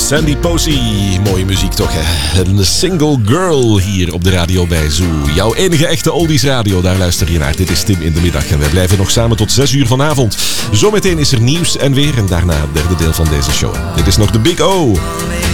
Sandy Posey. Mooie muziek toch, hè? Een single girl hier op de radio bij Zoo. Jouw enige echte oldies radio, daar luister je naar. Dit is Tim in de middag en wij blijven nog samen tot 6 uur vanavond. Zometeen is er nieuws en weer en daarna het derde deel van deze show. Dit is nog de Big O.